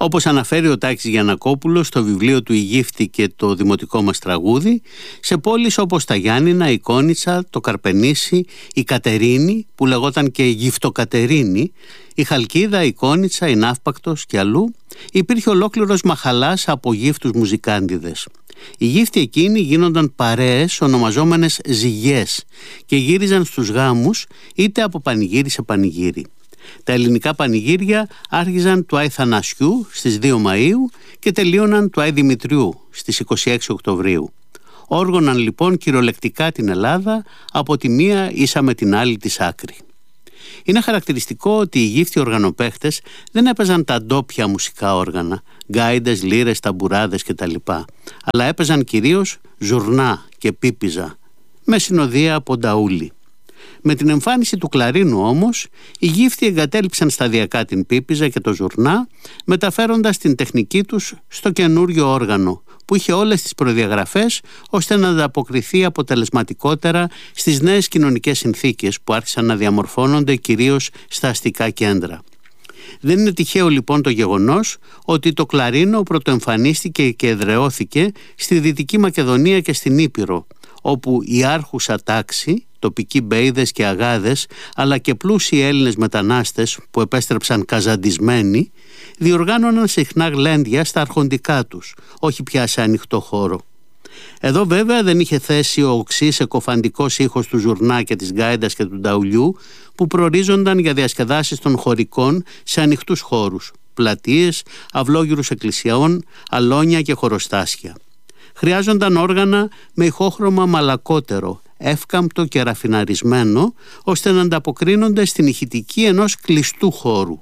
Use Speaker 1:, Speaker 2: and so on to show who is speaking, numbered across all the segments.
Speaker 1: Όπως αναφέρει ο Τάκης Γιαννακόπουλος στο βιβλίο του «Η Γύφτη και το δημοτικό μας τραγούδι», σε πόλεις όπως τα Γιάννηνα, η Κόνιτσα, το Καρπενήσι, η Κατερίνη που λεγόταν και Γυφτοκατερίνη, η Χαλκίδα, η Κόνιτσα, η Ναύπακτος και αλλού, υπήρχε ολόκληρος μαχαλάς από γύφτους μουζικάντιδες. Οι γύφτοι εκείνοι γίνονταν παρέες ονομαζόμενες ζυγές και γύριζαν στους γάμους είτε από πανηγύρι σε πανηγύρι. Τα ελληνικά πανηγύρια άρχιζαν του Άι Θανασιού στις 2 Μαΐου και τελείωναν του Άι Δημητριού στις 26 Οκτωβρίου. Όργωναν λοιπόν κυριολεκτικά την Ελλάδα από τη μία ίσα με την άλλη της άκρη. Είναι χαρακτηριστικό ότι οι γύφτοι οργανοπαίχτες δεν έπαιζαν τα ντόπια μουσικά όργανα, γκάιντες, λύρες, ταμπουράδες κτλ. Αλλά έπαιζαν κυρίως ζουρνά και πίπιζα, με συνοδεία από νταούλι. Με την εμφάνιση του κλαρίνου όμως, οι γύφτοι εγκατέλειψαν σταδιακά την πίπιζα και το ζουρνά, μεταφέροντας την τεχνική τους στο καινούριο όργανο, που είχε όλες τις προδιαγραφές ώστε να ανταποκριθεί αποτελεσματικότερα στις νέες κοινωνικές συνθήκες που άρχισαν να διαμορφώνονται κυρίως στα αστικά κέντρα. Δεν είναι τυχαίο λοιπόν το γεγονός ότι το κλαρίνο πρωτοεμφανίστηκε και εδραιώθηκε στη Δυτική Μακεδονία και στην Ήπειρο, όπου η άρχουσα τάξη, τοπικοί μπέιδες και αγάδες, αλλά και πλούσιοι Έλληνες μετανάστες που επέστρεψαν καζαντισμένοι, διοργάνωναν συχνά γλέντια στα αρχοντικά τους, όχι πια σε ανοιχτό χώρο. Εδώ βέβαια δεν είχε θέση ο οξύς εκοφαντικός ήχος του ζουρνά και της γκάιντας και του νταουλιού που προορίζονταν για διασκεδάσεις των χωρικών σε ανοιχτούς χώρους, πλατείες, αυλόγυρους εκκλησιών, αλόνια και χωροστάσια. Χρειάζονταν όργανα με ηχόχρωμα μαλακότερο, εύκαμπτο και ραφιναρισμένο, ώστε να ανταποκρίνονται στην ηχητική ενός κλειστού χώρου.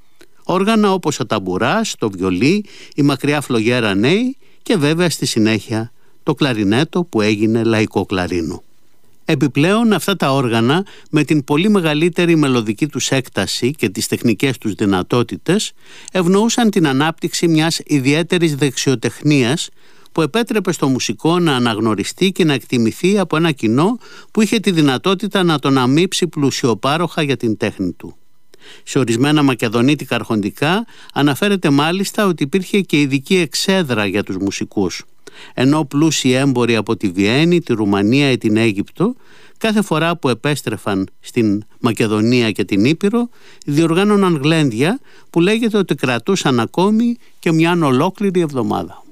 Speaker 1: Όργανα όπως ο ταμπουράς, το βιολί, η μακριά φλογέρα νέη και βέβαια στη συνέχεια το κλαρινέτο που έγινε λαϊκό κλαρίνο. Επιπλέον αυτά τα όργανα με την πολύ μεγαλύτερη μελωδική τους έκταση και τις τεχνικές τους δυνατότητες ευνοούσαν την ανάπτυξη μιας ιδιαίτερης δεξιοτεχνίας που επέτρεπε στο μουσικό να αναγνωριστεί και να εκτιμηθεί από ένα κοινό που είχε τη δυνατότητα να τον αμείψει πλουσιοπάροχα για την τέχνη του. Σε ορισμένα μακεδονίτικα αρχοντικά αναφέρεται μάλιστα ότι υπήρχε και ειδική εξέδρα για τους μουσικούς, ενώ πλούσιοι έμποροι από τη Βιέννη, τη Ρουμανία ή την Αίγυπτο κάθε φορά που επέστρεφαν στην Μακεδονία και την Ήπειρο διοργάνωναν γλέντια που λέγεται ότι κρατούσαν ακόμη και μια ολόκληρη εβδομάδα.